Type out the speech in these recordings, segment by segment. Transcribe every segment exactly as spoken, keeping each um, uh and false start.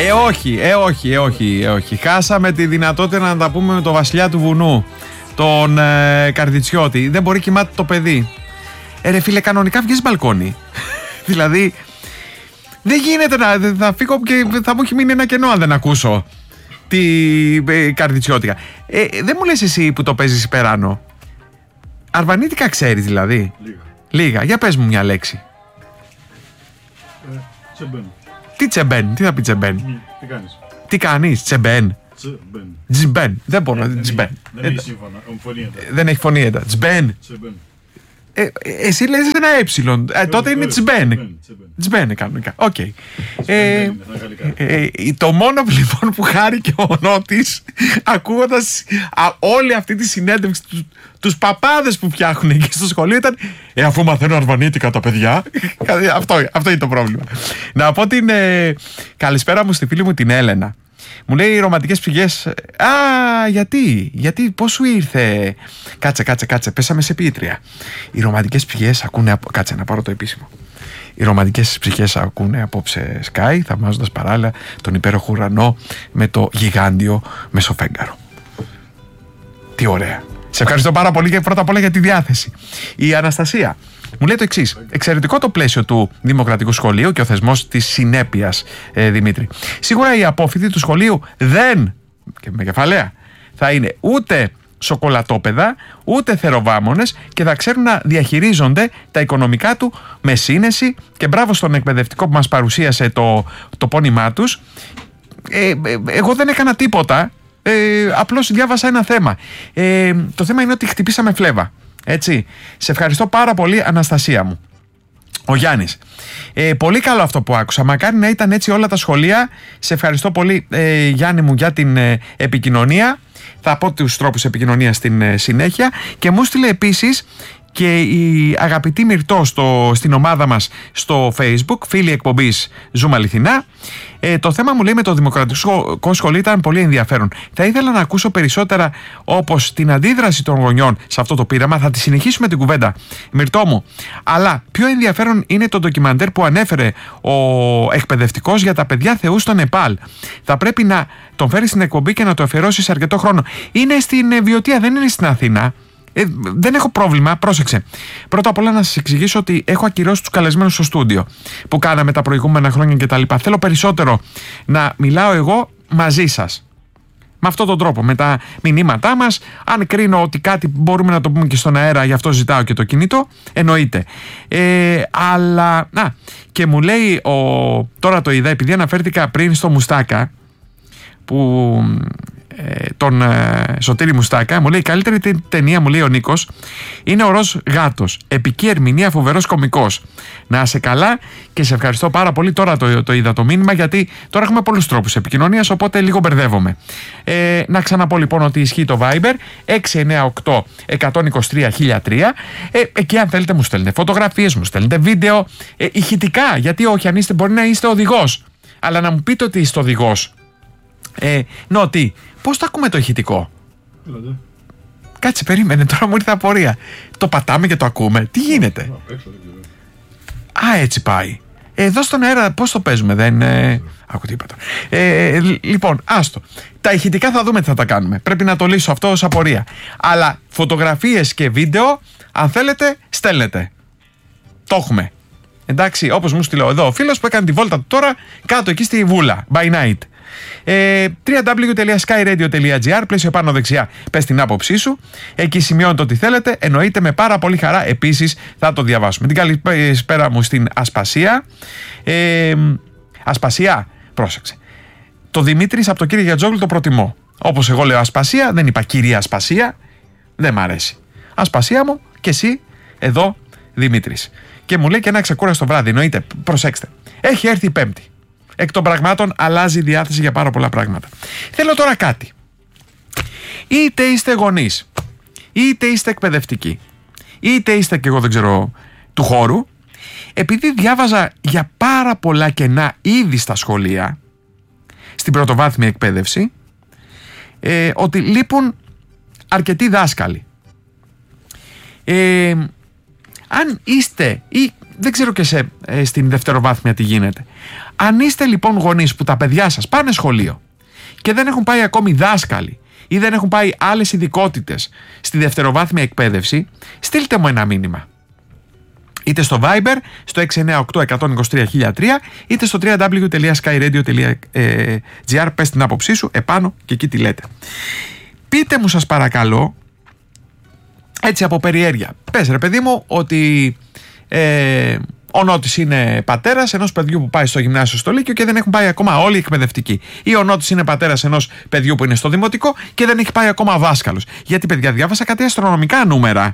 Ε, όχι, ε, όχι, ε, όχι, ε, όχι. Χάσαμε τη δυνατότητα να τα πούμε με τον βασιλιά του βουνού, τον ε, Καρδιτσιώτη. Δεν μπορεί, κοιμάται το παιδί. Ε, ρε φίλε, κανονικά βγες μπαλκόνι. Δηλαδή, δεν γίνεται να. Θα φύγω και θα μου έχει μείνει ένα κενό αν δεν ακούσω τη ε, Καρδιτσιώτικα. Ε, δεν μου λες εσύ που το παίζεις υπεράνω. Αρβανίτικα ξέρεις δηλαδή? Λίγα. Λίγα. Για πες μου μια λέξη. Ε, τσεμπέν. Τι τσεμπέν, τι θα πει τσεμπέν? Τι κάνεις? Τι κάνεις, τσεμπέν? Τσεμπέν. Τσμπέν. Δεν μπορώ, Δεν τσμπέν. Δεν έχει σύμφωνα, φωνή. Δεν έχει φωνή έντρα. Τσμπέν. Τσεμπέν. Ε, εσύ λες ένα ε, ε, τότε είναι τσμπέν. Τσμπέν κανονικά. Οκ. Okay. Ε, ε, ε, το μόνο λοιπόν που χάρηκε ο Νότης ακούγοντας α, όλη αυτή τη συνέντευξη του, τους παπάδες που φτιάχνουν εκεί στο σχολείο ήταν ε, αφού μαθαίνω αρβανίτικα τα παιδιά. αυτό, αυτό είναι το πρόβλημα. Να πω την ε, καλησπέρα μου στη φίλη μου την Έλενα. Μου λέει οι ρομαντικές ψυχές. Α, γιατί, γιατί, πώς σου ήρθε? Κάτσε, κάτσε, κάτσε, πέσαμε σε ποιήτρια. Οι ρομαντικές ψυχές ακούνε. Κάτσε να πάρω το επίσημο. Οι ρομαντικές ψυχές ακούνε απόψε Sky, θαυμάζοντας παράλληλα τον υπέροχο ουρανό με το γιγάντιο μεσοφέγγαρο. Τι ωραία. Σε ευχαριστώ πάρα πολύ και πρώτα απ' όλα για τη διάθεση. Η Αναστασία μου λέει το εξής. Εξαιρετικό το πλαίσιο του Δημοκρατικού Σχολείου και ο θεσμός της συνέπειας, ε, Δημήτρη. Σίγουρα οι απόφοιτοι του σχολείου δεν, και με κεφαλαία, θα είναι ούτε σοκολατόπεδα, ούτε θεροβάμονες και θα ξέρουν να διαχειρίζονται τα οικονομικά του με σύνεση και μπράβο στον εκπαιδευτικό που μας παρουσίασε το, το πόνημά τους. Ε, ε, εγώ δεν έκανα τίποτα, ε, απλώς διάβασα ένα θέμα. Ε, το θέμα είναι ότι χτυπήσαμε φλέβα. Έτσι. Σε ευχαριστώ πάρα πολύ, Αναστασία μου. Ο Γιάννης. Ε, πολύ καλό αυτό που άκουσα. Μακάρι να ήταν έτσι όλα τα σχολεία. Σε ευχαριστώ πολύ, ε, Γιάννη μου, για την ε, επικοινωνία. Θα πω τους τρόπους επικοινωνίας στην ε, συνέχεια. Και μου στείλε επίσης και η αγαπητή Μυρτώ στο, στην ομάδα μας στο Facebook, φίλη εκπομπής Ζούμε Αληθινά. Ε, το θέμα μου λέει με το Δημοκρατικό Σχολείο ήταν πολύ ενδιαφέρον. Θα ήθελα να ακούσω περισσότερα όπως την αντίδραση των γονιών σε αυτό το πείραμα. Θα τη συνεχίσουμε την κουβέντα, Μυρτώ μου. Αλλά πιο ενδιαφέρον είναι το ντοκιμαντέρ που ανέφερε ο εκπαιδευτικός για τα παιδιά θεού στο Νεπάλ. Θα πρέπει να τον φέρει στην εκπομπή και να το αφιερώσει σε αρκετό χρόνο. Είναι στην Βιωτία, δεν είναι στην Αθήνα. Ε, δεν έχω πρόβλημα, πρόσεξε. Πρώτα απ' όλα να σας εξηγήσω ότι έχω ακυρώσει τους καλεσμένους στο στούντιο που κάναμε τα προηγούμενα χρόνια κτλ. Θέλω περισσότερο να μιλάω εγώ μαζί σας. Με αυτόν τον τρόπο, με τα μηνύματά μας. Αν κρίνω ότι κάτι μπορούμε να το πούμε και στον αέρα, γι' αυτό ζητάω και το κινητό, εννοείται. Ε, αλλά, α, και μου λέει, ο, τώρα το είδα, επειδή αναφέρθηκα πριν στο Μουστάκα, που... τον ε, Σωτήρη Μουστάκα, μου λέει η καλύτερη ταινία, μου λέει ο Νίκος, είναι ο Ροζ Γάτος. Επική ερμηνεία, φοβερός κωμικός. Να είσαι καλά και σε ευχαριστώ πάρα πολύ. Τώρα το, το είδα το μήνυμα, γιατί τώρα έχουμε πολλούς τρόπους επικοινωνίας, οπότε λίγο μπερδεύομαι. Ε, να ξαναπώ λοιπόν ότι ισχύει το Viber έξι εννιά οκτώ ένα δύο τρία χίλια τρία. Ε, εκεί αν θέλετε μου στέλνετε φωτογραφίες, μου στέλνετε βίντεο, ε, ηχητικά, γιατί όχι, αν είστε, μπορεί να είστε οδηγός, αλλά να μου πείτε ότι είστε οδηγός. Ε, νο, τι, πώς το ακούμε το ηχητικό? Δηλαδή. Κάτσε, περίμενε, τώρα μου ήρθε απορία. Το πατάμε και το ακούμε, τι γίνεται? Α, έτσι πάει. Εδώ στον αέρα πώς το παίζουμε? Δεν ε... άκου τι είπα τώρα. Ε, λοιπόν, άστο. Τα ηχητικά θα δούμε τι θα τα κάνουμε. Πρέπει να το λύσω αυτό ως απορία. Αλλά φωτογραφίες και βίντεο, αν θέλετε, στέλνετε. Το έχουμε. Εντάξει, όπως μου στείλω εδώ ο φίλος που έκανε τη βόλτα του τώρα κάτω εκεί στη Βούλα, by night. Ε, double-u double-u double-u τελεία sky radio τελεία gr, πλαίσιο πάνω δεξιά, πες την άποψή σου. Εκεί σημειώνετε ό,τι θέλετε. Εννοείται με πάρα πολύ χαρά. Επίσης θα το διαβάσουμε. Την καλησπέρα μου στην Ασπασία. ε, Ασπασία, πρόσεξε. Το Δημήτρης από το κύριο Γιατζόγλου το προτιμώ. Όπως εγώ λέω Ασπασία, δεν είπα κυρία Ασπασία. Δεν μ' αρέσει. Ασπασία μου και εσύ εδώ Δημήτρης. Και μου λέει και ένα ξεκούραστο βράδυ. Εννοείται, προσέξτε. Έχει έρθει η Πέμπτη. Εκ των πραγμάτων αλλάζει η διάθεση για πάρα πολλά πράγματα. Θέλω τώρα κάτι. Είτε είστε γονείς, είτε είστε εκπαιδευτικοί, είτε είστε και εγώ δεν ξέρω του χώρου, επειδή διάβαζα για πάρα πολλά κενά ήδη στα σχολεία, στην πρωτοβάθμια εκπαίδευση, ε, ότι λείπουν αρκετοί δάσκαλοι. Ε, αν είστε ή δεν ξέρω και σε, ε, στην δευτεροβάθμια τι γίνεται. Αν είστε λοιπόν γονείς που τα παιδιά σας πάνε σχολείο και δεν έχουν πάει ακόμη δάσκαλοι ή δεν έχουν πάει άλλες ειδικότητες στη δευτεροβάθμια εκπαίδευση, στείλτε μου ένα μήνυμα. Είτε στο Viber, στο έξι εννιά οκτώ ένα δύο τρία χίλια τρία, είτε στο double-u double-u double-u τελεία sky radio τελεία gr. Πες την άποψή σου επάνω και εκεί τι λέτε. Πείτε μου σας παρακαλώ, έτσι από περιέργεια, πες ρε παιδί μου ότι ε, ο Νότης είναι πατέρας ενός παιδιού που πάει στο γυμνάσιο, στο λύκειο και δεν έχουν πάει ακόμα όλοι οι εκπαιδευτικοί. Ή ο Νότης είναι πατέρας ενός παιδιού που είναι στο δημοτικό και δεν έχει πάει ακόμα δάσκαλος. Γιατί, παιδιά, διάβασα κάτι αστρονομικά νούμερα.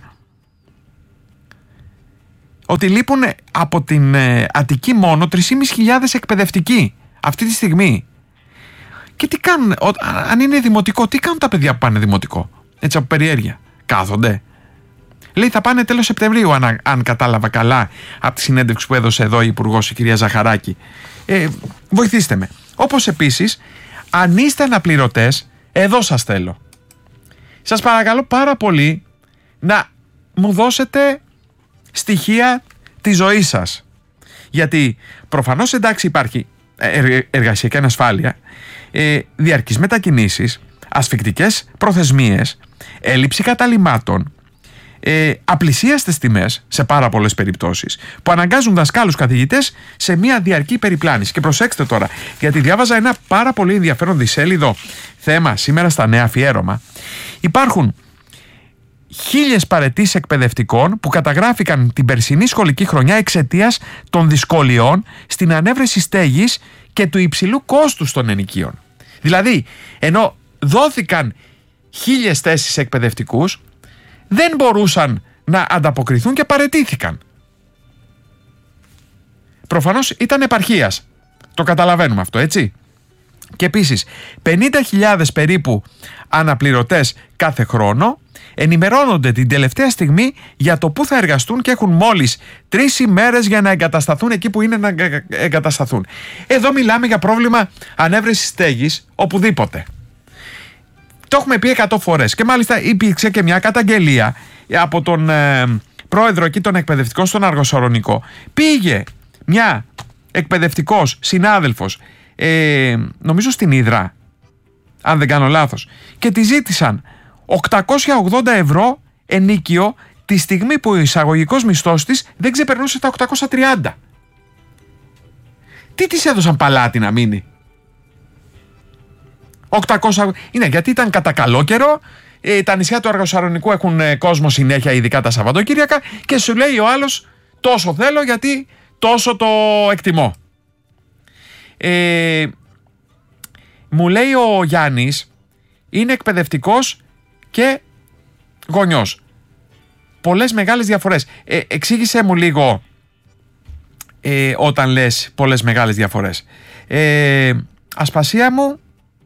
Ότι λείπουν από την ε, Αττική μόνο τρεις χιλιάδες πεντακόσιοι εκπαιδευτικοί αυτή τη στιγμή. Και τι κάνουν, ο, αν είναι δημοτικό, τι κάνουν τα παιδιά που πάνε δημοτικό? Έτσι από περιέργεια. Κάθονται. Λέει θα πάνε τέλος Σεπτεμβρίου, αν, αν κατάλαβα καλά από τη συνέντευξη που έδωσε εδώ η Υπουργός, η κυρία Ζαχαράκη. Ε, βοηθήστε με. Όπως επίσης, αν είστε αναπληρωτές, εδώ σας θέλω. Σας παρακαλώ πάρα πολύ να μου δώσετε στοιχεία της ζωής σας. Γιατί προφανώς, εντάξει, υπάρχει εργασιακή ανασφάλεια, ε, διαρκείς μετακινήσεις, ασφικτικές προθεσμίες, έλλειψη καταλυμάτων, ε, απλησίαστες τιμές σε πάρα πολλές περιπτώσεις που αναγκάζουν δασκάλους καθηγητές σε μια διαρκή περιπλάνηση. Και προσέξτε τώρα, γιατί διάβαζα ένα πάρα πολύ ενδιαφέρον δισέλιδο θέμα σήμερα στα Νέα Αφιέρωμα. Υπάρχουν χίλιες παραιτήσεις εκπαιδευτικών που καταγράφηκαν την περσινή σχολική χρονιά εξαιτίας των δυσκολιών στην ανέβρεση στέγης και του υψηλού κόστους των ενοικίων. Δηλαδή, ενώ δόθηκαν χίλιες θέσεις σε εκπαιδευτικούς, δεν μπορούσαν να ανταποκριθούν και παραιτήθηκαν. Προφανώς ήταν επαρχίας. Το καταλαβαίνουμε αυτό, έτσι. Και επίσης, πενήντα χιλιάδες περίπου αναπληρωτές κάθε χρόνο ενημερώνονται την τελευταία στιγμή για το που θα εργαστούν και έχουν μόλις τρεις ημέρες για να εγκατασταθούν εκεί που είναι να εγκατασταθούν. Εδώ μιλάμε για πρόβλημα ανέβρεσης στέγης οπουδήποτε. Το έχουμε πει εκατό φορές και μάλιστα υπήρξε και μια καταγγελία από τον ε, πρόεδρο εκεί των εκπαιδευτικών στον Αργοσαρονικό. Πήγε μια εκπαιδευτικός συνάδελφος, ε, νομίζω στην Ύδρα, αν δεν κάνω λάθος, και τη ζήτησαν οκτακόσια ογδόντα ευρώ ενίκιο τη στιγμή που ο εισαγωγικός μισθός της δεν ξεπερνούσε τα οκτακόσια τριάντα. Τι της έδωσαν παλάτι να μείνει? οκτακόσια... Είναι γιατί ήταν κατά καλό καιρό, ε, τα νησιά του Αργοσαρονικού έχουν ε, κόσμο συνέχεια, ειδικά τα Σαββατοκύριακα, και σου λέει ο άλλος τόσο θέλω γιατί τόσο το εκτιμώ. Ε, μου λέει ο Γιάννης, είναι εκπαιδευτικός και γονιός. Πολλές μεγάλες διαφορές. Ε, εξήγησέ μου λίγο ε, όταν λες πολλές μεγάλες διαφορές. Ε, Ασπασία μου,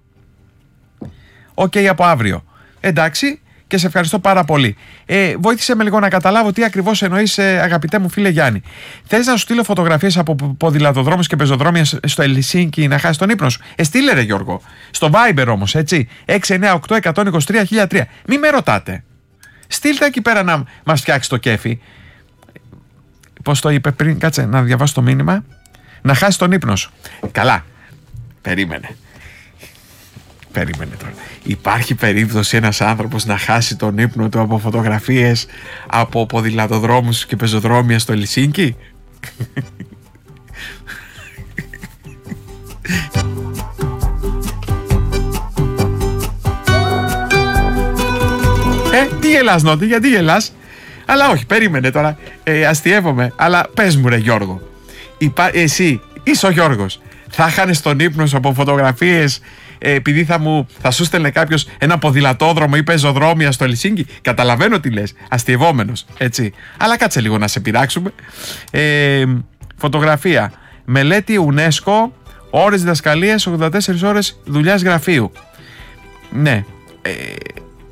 οκ, okay, από αύριο. Εντάξει, και σε ευχαριστώ πάρα πολύ. Ε, βοήθησε με λίγο να καταλάβω τι ακριβώς εννοείς, ε, αγαπητέ μου φίλε Γιάννη. Θες να σου στείλω φωτογραφίες από ποδηλατοδρόμους και πεζοδρόμια στο Ελσίνκι να χάσεις τον ύπνο σου? Ε, στείλε ρε Γιώργο. Στο Viber όμως, έτσι. έξι εννιά οκτώ ένα δύο τρία χίλια τρία. Μη με ρωτάτε. Στείλτε εκεί πέρα να μας φτιάξει το κέφι. Πώς το είπε πριν, κάτσε να διαβάσω το μήνυμα. Να χάσεις τον ύπνο σου. Καλά. Περίμενε. Περίμενε τώρα. Υπάρχει περίπτωση ένας άνθρωπος να χάσει τον ύπνο του από φωτογραφίες από ποδηλατοδρόμους και πεζοδρόμια στο Ελσίνκι? Ε, τι γελάς Νότι, γιατί γελάς? Αλλά όχι, περίμενε τώρα, ε, αστιεύομαι. Αλλά πες μου ρε Γιώργο, υπά... εσύ είσαι ο Γιώργος, θα χάνεις τον ύπνο σου από φωτογραφίες ε, επειδή θα, μου, θα σου στέλνε κάποιος ένα ποδηλατόδρομο ή πεζοδρόμια στο Ελσίνκι? Καταλαβαίνω τι λες, αστιευόμενος, έτσι. Αλλά κάτσε λίγο να σε πειράξουμε. Ε, φωτογραφία, μελέτη UNESCO, ώρες διδασκαλίας, ογδόντα τέσσερις ώρες δουλειάς γραφείου. Ναι, ε,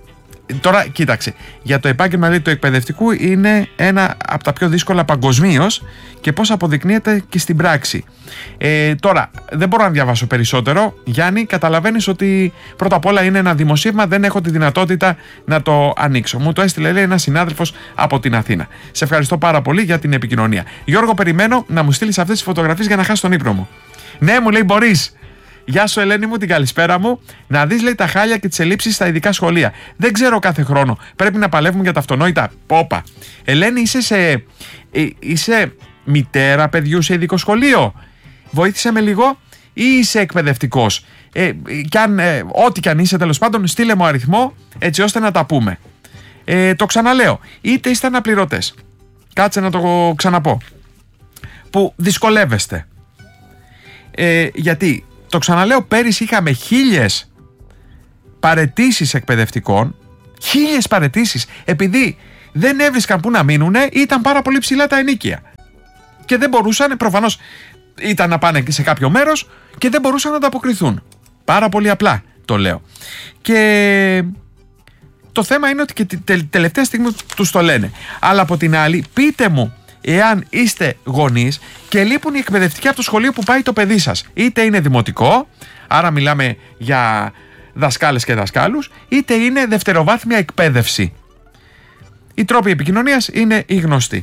Τώρα, κοίταξε. Για το επάγγελμα λέει, του εκπαιδευτικού είναι ένα από τα πιο δύσκολα παγκοσμίως και πώς αποδεικνύεται και στην πράξη. Ε, τώρα, δεν μπορώ να διαβάσω περισσότερο. Γιάννη, καταλαβαίνεις ότι πρώτα απ' όλα είναι ένα δημοσίευμα, δεν έχω τη δυνατότητα να το ανοίξω. Μου το έστειλε, λέει, ένας συνάδελφος από την Αθήνα. Σε ευχαριστώ πάρα πολύ για την επικοινωνία. Γιώργο, περιμένω να μου στείλεις αυτές τις φωτογραφίες για να χάσω τον ύπνο μου. Ναι, μου λέει, μπορείς. Γεια σου, Ελένη μου, την καλησπέρα μου. Να δεις, λέει, τα χάλια και τις ελλείψεις στα ειδικά σχολεία. Δεν ξέρω κάθε χρόνο. Πρέπει να παλεύουμε για τα αυτονόητα. Πόπα. Ελένη, είσαι, σε... ε, είσαι μητέρα παιδιού σε ειδικό σχολείο. Βοήθησε με λίγο, ή είσαι εκπαιδευτικός. Ε, κι αν, ε, ό,τι κι αν είσαι, τέλος πάντων, στείλε μου αριθμό έτσι ώστε να τα πούμε. Ε, το ξαναλέω. Είτε είστε αναπληρωτές. Κάτσε να το ξαναπώ. Που δυσκολεύεστε. Ε, γιατί. Το ξαναλέω, πέρυσι είχαμε χίλιες παραιτήσεις εκπαιδευτικών, χίλιες παραιτήσεις, επειδή δεν έβρισκαν που να μείνουνε, ήταν πάρα πολύ ψηλά τα ενίκια. Και δεν μπορούσαν, προφανώς ήταν να πάνε σε κάποιο μέρος και δεν μπορούσαν να ανταποκριθούν. Πάρα πολύ απλά το λέω. Και το θέμα είναι ότι και τε, τελευταία στιγμή τους το λένε. Αλλά από την άλλη, πείτε μου, εάν είστε γονείς και λείπουν οι εκπαιδευτικοί από το σχολείο που πάει το παιδί σας, είτε είναι δημοτικό, άρα μιλάμε για δασκάλες και δασκάλους, είτε είναι δευτεροβάθμια εκπαίδευση. Οι τρόποι επικοινωνίας είναι οι γνωστοί.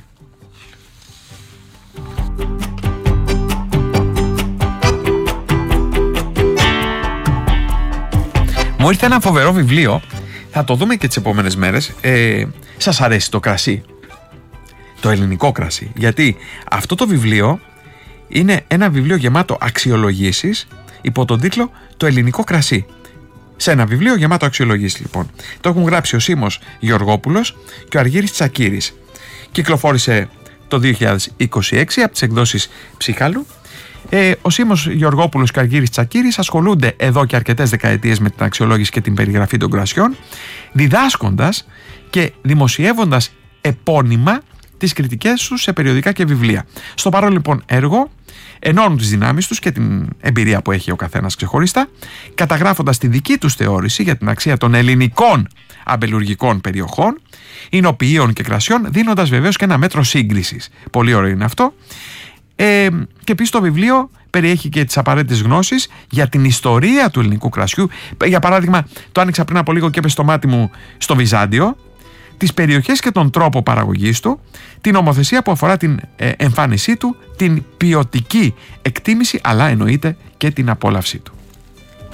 Μου ήρθε ένα φοβερό βιβλίο, θα το δούμε και τις επόμενες μέρες. Ε, σας αρέσει το κρασί? Το ελληνικό κρασί. Γιατί αυτό το βιβλίο είναι ένα βιβλίο γεμάτο αξιολογήσεις υπό τον τίτλο «Το ελληνικό κρασί». Σε ένα βιβλίο γεμάτο αξιολογήσεις, λοιπόν. Το έχουν γράψει ο Σίμος Γεωργόπουλος και ο Αργύρης Τσακίρης. Κυκλοφόρησε το δύο χιλιάδες είκοσι έξι από τις εκδόσεις Ψύχαλου. Ε, ο Σίμος Γεωργόπουλος και ο Αργύρης Τσακίρης ασχολούνται εδώ και αρκετές δεκαετίες με την αξιολόγηση και την περιγραφή των κρασιών, διδάσκοντας και δημοσιεύοντας επώνυμα τις κριτικές τους σε περιοδικά και βιβλία. Στο παρόν, λοιπόν, έργο ενώνουν τις δυνάμεις τους και την εμπειρία που έχει ο καθένας ξεχωριστά, καταγράφοντας τη δική τους θεώρηση για την αξία των ελληνικών αμπελουργικών περιοχών, εινοποιείων και κρασιών, δίνοντας βεβαίως και ένα μέτρο σύγκρισης. Πολύ ωραίο είναι αυτό. Ε, και επίσης το βιβλίο περιέχει και τις απαραίτητες γνώσεις για την ιστορία του ελληνικού κρασιού. Για παράδειγμα, το άνοιξα πριν από λίγο και έπεσε στο μάτι μου στο Βυζάντιο, τις περιοχές και τον τρόπο παραγωγής του, την νομοθεσία που αφορά την ε, εμφάνισή του, την ποιοτική εκτίμηση, αλλά εννοείται και την απόλαυσή του.